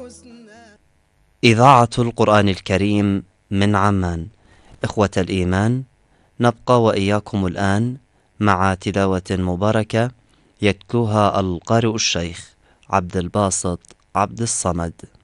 إذاعة القرآن الكريم من عمان. إخوة الإيمان، نبقى وإياكم الآن مع تلاوة مباركة يتلوها القارئ الشيخ عبد الباسط عبد الصمد.